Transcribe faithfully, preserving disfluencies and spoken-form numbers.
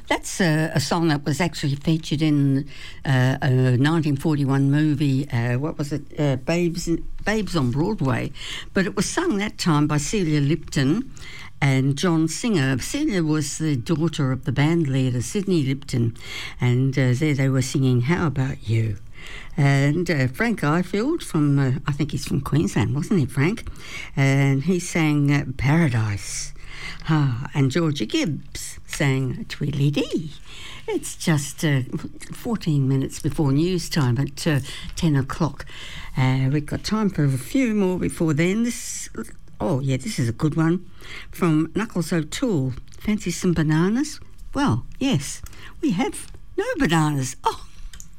That's a, a song that was actually featured in uh, a nineteen forty-one movie, uh, what was it, uh, Babes, Babes on Broadway. But it was sung that time by Celia Lipton and John Singer. Celia was the daughter of the band leader, Sidney Lipton, and uh, there they were singing How About You. And uh, Frank Ifield from, uh, I think he's from Queensland, wasn't he, Frank? And he sang uh, Paradise. Ah, and Georgia Gibbs sang Tweedledee. It's just uh, fourteen minutes before news time at uh, ten o'clock. Uh, we've got time for a few more before then. This, oh, yeah, this is a good one. From Knuckles O'Toole. Fancy some bananas? Well, yes, we have no bananas. Oh,